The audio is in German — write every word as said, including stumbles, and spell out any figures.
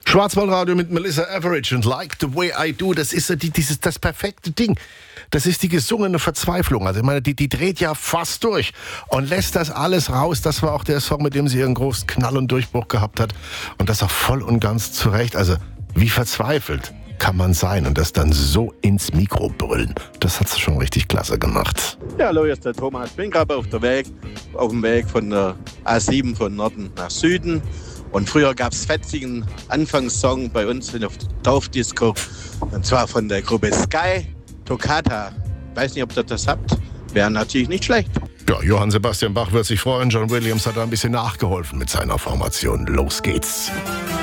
Schwarzwaldradio mit Melissa Etheridge und Like the Way I Do, das ist so die, dieses, das perfekte Ding. Das ist die gesungene Verzweiflung. Also ich meine, die, die dreht ja fast durch und lässt das alles raus. Das war auch der Song, mit dem sie ihren großen Knall und Durchbruch gehabt hat. Und das auch voll und ganz zurecht. Also wie verzweifelt kann man sein und das dann so ins Mikro brüllen. Das hat sie schon richtig klasse gemacht. Ja, hallo, hier ist der Thomas. Ich bin gerade auf der Weg, auf dem Weg von der A sieben von Norden nach Süden. Und früher gab es fetzigen Anfangssong bei uns in der Dorfdisco. Und zwar von der Gruppe Sky, Toccata. Weiß nicht, ob ihr das habt. Wäre natürlich nicht schlecht. Ja, Johann Sebastian Bach wird sich freuen. John Williams hat da ein bisschen nachgeholfen mit seiner Formation. Los geht's.